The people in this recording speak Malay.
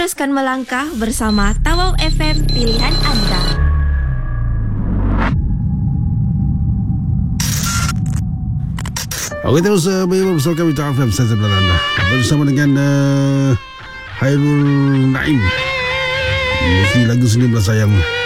Teruskan melangkah bersama Tawau FM, pilihan anda. Okey, terus bersama kami Tawau FM saya sebelah anda bersama dengan Hairul Naim. Mesti lagu Senyumlah Sayang.